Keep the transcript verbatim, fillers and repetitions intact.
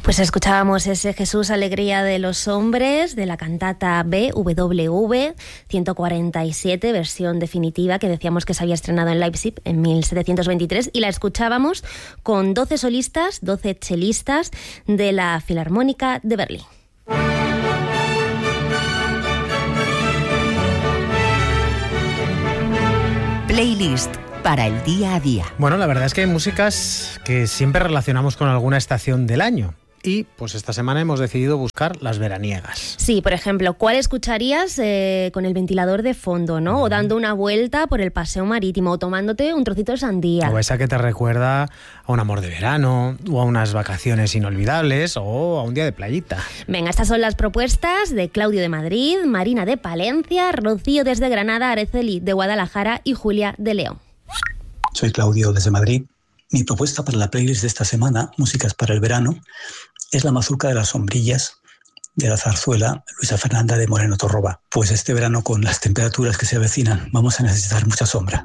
Pues escuchábamos ese Jesús, alegría de los hombres, de la cantata B W V ciento cuarenta y siete, versión definitiva, que decíamos que se había estrenado en Leipzig en mil setecientos veintitrés, y la escuchábamos con doce solistas, doce chelistas de la Filarmónica de Berlín. Playlist para el día a día. Bueno, la verdad es que hay músicas que siempre relacionamos con alguna estación del año. Y pues esta semana hemos decidido buscar las veraniegas. Sí, por ejemplo, ¿cuál escucharías eh, con el ventilador de fondo, ¿no? O dando una vuelta por el paseo marítimo, o tomándote un trocito de sandía. O esa que te recuerda a un amor de verano, o a unas vacaciones inolvidables, o a un día de playita. Venga, estas son las propuestas de Claudio de Madrid, Marina de Palencia, Rocío desde Granada, Araceli de Guadalajara y Julia de León. Soy Claudio desde Madrid. Mi propuesta para la playlist de esta semana, Músicas para el Verano, es la Mazurca de las Sombrillas de la zarzuela Luisa Fernanda de Moreno Torroba. Pues este verano, con las temperaturas que se avecinan, vamos a necesitar mucha sombra.